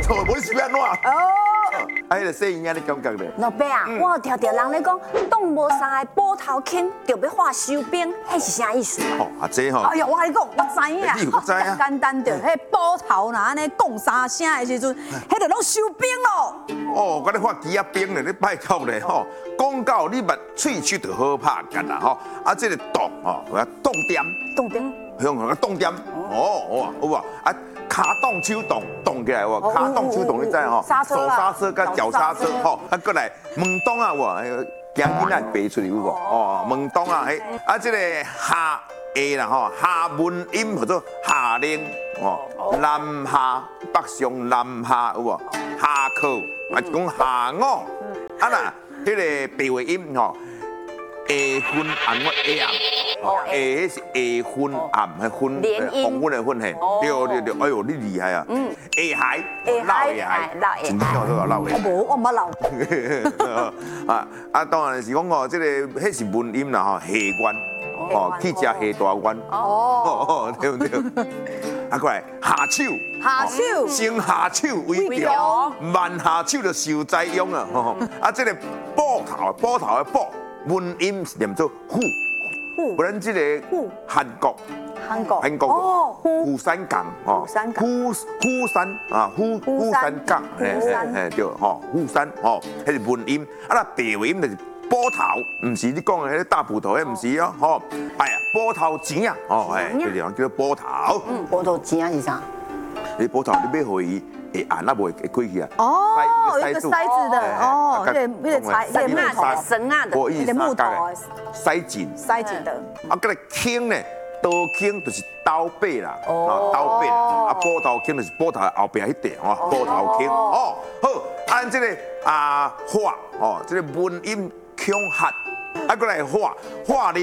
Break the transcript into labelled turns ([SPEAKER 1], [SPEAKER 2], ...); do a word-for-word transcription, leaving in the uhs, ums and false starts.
[SPEAKER 1] 错，无你是要安怎？
[SPEAKER 2] 哦。
[SPEAKER 1] 啊，迄个说影你感觉咧？
[SPEAKER 2] 老爸啊，我听到人咧讲，冻无三个补头坑，就要画收兵，迄是啥意思？
[SPEAKER 1] 哦，啊这吼。
[SPEAKER 2] 哎呀，我跟你讲，我知影。
[SPEAKER 1] 你有知影？
[SPEAKER 2] 简单着，迄补头若安尼讲三声的时阵，迄就拢收兵咯。
[SPEAKER 1] 哦，我咧发鸡仔兵咧，你拜托咧吼。讲到你捌喙齿就好拍干啦吼。啊，这个冻吼，我要冻点。
[SPEAKER 2] 冻点。
[SPEAKER 1] 向个冻点。哦，哦，有无？啊。 卡动手动动起来喎，卡动手动你知吼？手刹车跟脚刹车吼，啊过来门洞啊喎，惊囡仔爬出去有无？哦，门洞啊，嘿，啊这个下下啦吼，下文音叫做下令哦，南下北上南下有无？下课啊讲下午，啊呐，迄个白话音吼。 下昏暗我下暗，下迄是下昏暗，係昏黃昏嘅昏係，對對對，哎呦你厲害啊！嗯，下海，撈下海，真正我都有撈下。
[SPEAKER 2] 我冇，我唔撈。
[SPEAKER 1] 啊啊，當然是講哦，即個迄是文音啦吼，下關，哦，去食下大關，哦，對唔對？啊，過來下手，
[SPEAKER 2] 下手，
[SPEAKER 1] 先下手為強，慢下手就受災殃啊！啊，即個波頭，波頭嘅波。 文音是念做虎，不然这个韩国，
[SPEAKER 2] 韩国，
[SPEAKER 1] 韩国哦，虎山港哦，虎虎山啊，虎虎山港，嘿嘿嘿对，吼虎山吼，迄是文音，啊那白话音就是波头，唔是你讲的迄个大埔头，迄唔是哦，吼，哎呀波头钱啊，哦，哎，这地方叫做波头，
[SPEAKER 2] 嗯，波头钱是啥？
[SPEAKER 1] 你波头你要回伊。 会按啊，袂会开去啊。
[SPEAKER 2] 哦，有一个筛子的，哦，那个那个柴，那个木头，绳啊的，那个木头，
[SPEAKER 1] 筛紧，
[SPEAKER 2] 筛紧的。
[SPEAKER 1] 啊，嗰个坑呢，刀坑就是刀背啦，哦，刀背啦，啊，波头坑就是波头后边迄块哦，波头坑，哦，好，按这个啊画，哦，这个文音腔合，啊，过来画画哩。